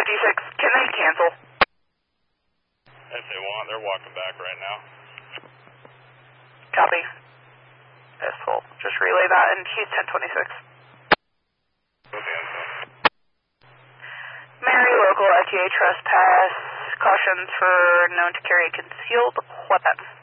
can they cancel? If they want, they're walking back right now. Copy. Yes, we'll just relay that and he's 1026. Mary, local FTA trespass, cautions for known to carry a concealed weapon.